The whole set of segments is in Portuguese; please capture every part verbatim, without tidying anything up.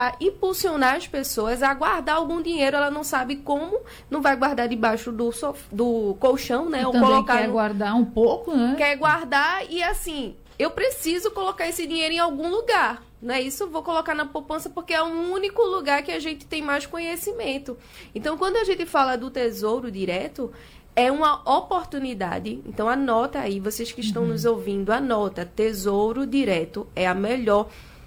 impulsionar as pessoas a guardar algum dinheiro. Ela não sabe como, não vai guardar debaixo do, sof... do colchão, né? E ou também colocar quer no... guardar um pouco, né? Quer guardar e assim, eu preciso colocar esse dinheiro em algum lugar. Não é isso? Vou colocar na poupança porque é o único lugar que a gente tem mais conhecimento. Então, quando a gente fala do Tesouro Direto, é uma oportunidade. Então, anota aí, vocês que estão uhum. nos ouvindo, anota. Tesouro Direto é a melhor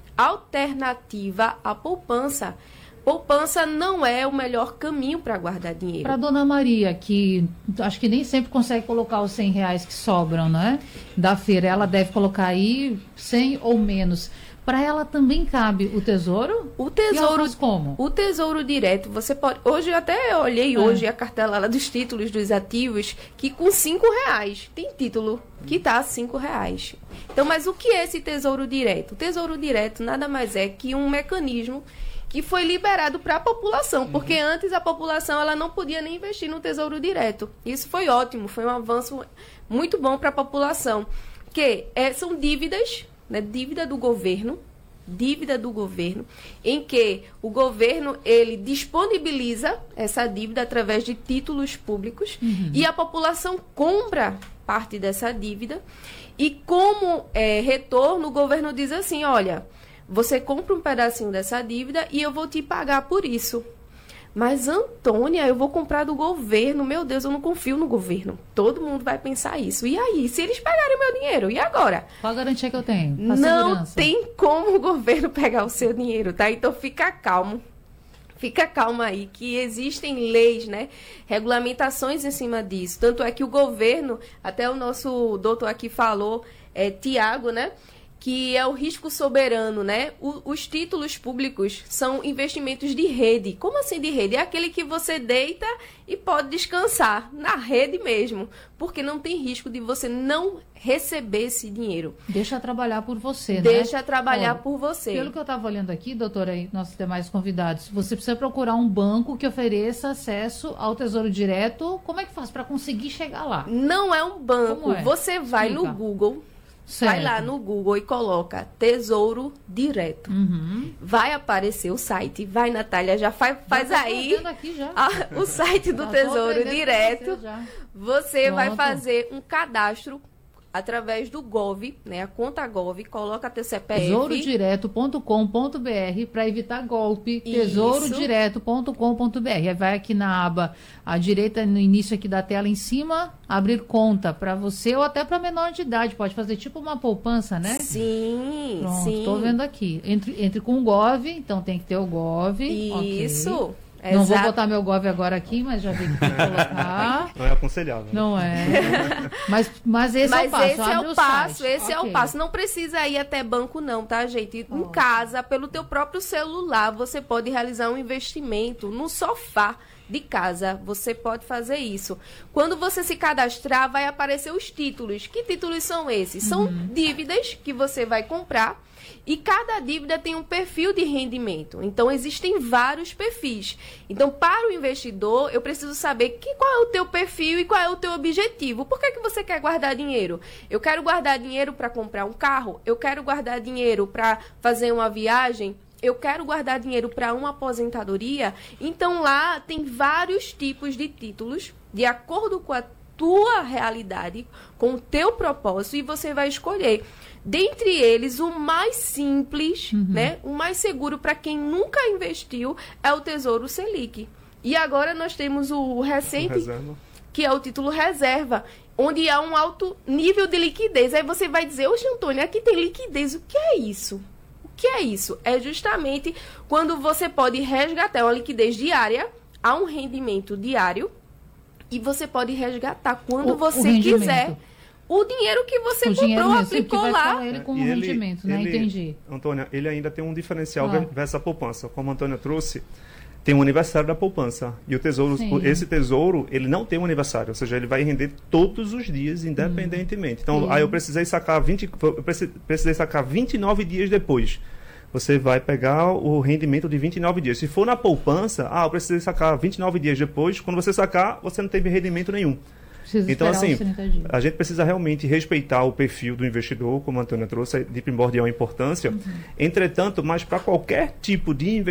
alternativa à poupança. Poupança não é o melhor caminho para guardar dinheiro. Para dona Maria, que acho que nem sempre consegue colocar os cem reais que sobram, né? Da feira, ela deve colocar aí cem ou menos. Para ela também cabe o tesouro? O tesouro, como? O Tesouro Direto, você pode... Hoje eu até olhei é. hoje a cartela lá dos títulos dos ativos, que com cinco reais, tem título que está a cinco reais. Então, mas o que é esse Tesouro Direto? O Tesouro Direto nada mais é que um mecanismo que foi liberado para a população, porque uhum. antes a população ela não podia nem investir no Tesouro Direto. Isso foi ótimo, foi um avanço muito bom para a população. Que é, são dívidas... Né, dívida do governo, dívida do governo, em que o governo ele disponibiliza essa dívida através de títulos públicos uhum. e a população compra parte dessa dívida e como é, retorno o governo diz assim, olha, você compra um pedacinho dessa dívida e eu vou te pagar por isso. Mas, Antônia, eu vou comprar do governo. Meu Deus, eu não confio no governo. Todo mundo vai pensar isso. E aí, se eles pegarem o meu dinheiro? E agora? Qual a garantia que eu tenho? Não segurança? Tem como o governo pegar o seu dinheiro, tá? Então, fica calmo. Fica calma aí, que existem leis, né? Regulamentações em cima disso. Tanto é que o governo, até o nosso doutor aqui falou, é, Tiago, né? Que é o risco soberano, né? O, os títulos públicos são investimentos de rede. Como assim de rede? É aquele que você deita e pode descansar na rede mesmo, porque não tem risco de você não receber esse dinheiro. Deixa trabalhar por você, Deixa né? Deixa trabalhar Olha, por você. Pelo que eu estava olhando aqui, doutora, e nossos demais convidados, você precisa procurar um banco que ofereça acesso ao Tesouro Direto. Como é que faz para conseguir chegar lá? Não é um banco. É? Você vai Explica. no Google... Certo. Vai lá no Google e coloca Tesouro Direto. Uhum. Vai aparecer o site. Vai, Natália, já faz, faz já aí aqui já. A, o site do já Tesouro Direto. Você, você vai fazer um cadastro através do Gov, né? A conta Gov, coloca teu C P F. tesouro direto ponto com ponto b r para evitar golpe. tesouro direto ponto com ponto b r. Aí vai aqui na aba à direita, no início aqui da tela em cima, abrir conta para você ou até para menor de idade. Pode fazer tipo uma poupança, né? Sim, Pronto, sim. estou vendo aqui. Entre, entre com o Gov, então tem que ter o Gov. Isso. Okay. Não Exato. Vou botar meu Gov agora aqui, mas já vi que tem que colocar. Não é aconselhável. Não é. Mas, mas esse mas é o passo. Esse é o passo, site. esse okay. é o passo. Não precisa ir até banco não, tá, gente? Oh. Em casa, pelo teu próprio celular, você pode realizar um investimento no sofá de casa. Você pode fazer isso. Quando você se cadastrar, vai aparecer os títulos. Que títulos são esses? São uhum. dívidas que você vai comprar. E cada dívida tem um perfil de rendimento. Então, existem vários perfis. Então, para o investidor, eu preciso saber que, qual é o teu perfil e qual é o teu objetivo. Por que, que você quer guardar dinheiro? Eu quero guardar dinheiro para comprar um carro? Eu quero guardar dinheiro para fazer uma viagem? Eu quero guardar dinheiro para uma aposentadoria? Então, lá tem vários tipos de títulos, de acordo com a tua realidade, com o teu propósito, e você vai escolher. Dentre eles, o mais simples, uhum. né, o mais seguro para quem nunca investiu é o Tesouro Selic. E agora nós temos o recente, Reserva. que é o título reserva, onde há um alto nível de liquidez. Aí você vai dizer, oxe, Antônio, aqui tem liquidez. O que é isso? O que é isso? É justamente quando você pode resgatar uma liquidez diária, há um rendimento diário, e você pode resgatar quando o, você o quiser. O dinheiro que você o comprou, mesmo, aplicou vai lá. Ele com é, um ele, rendimento, né? ele, Entendi. Antônia, ele ainda tem um diferencial ah. versus a poupança. Como a Antônia trouxe, tem um aniversário da poupança. E o tesouro, Sim. esse tesouro, ele não tem um aniversário. Ou seja, ele vai render todos os dias, independentemente. Hum. Então, Sim. aí eu precisei sacar vinte, eu precisei sacar vinte e nove dias depois. Você vai pegar o rendimento de vinte e nove dias. Se for na poupança, ah, eu precisei sacar vinte e nove dias depois. Quando você sacar, você não teve rendimento nenhum. Precisa então, assim, dias. a gente precisa realmente respeitar o perfil do investidor, como a Antônia trouxe, de primordial importância. Uhum. Entretanto, mas para qualquer tipo de investimento,